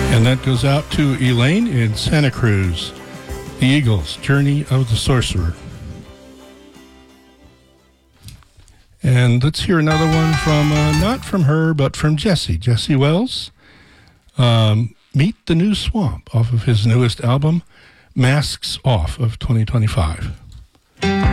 And that goes out to Elaine in Santa Cruz. The Eagles, Journey of the Sorcerer. And let's hear another one from, not from her, but from Jesse. Jesse Wells. Meet the New Swamp off of his newest album, Masks Off of 2025.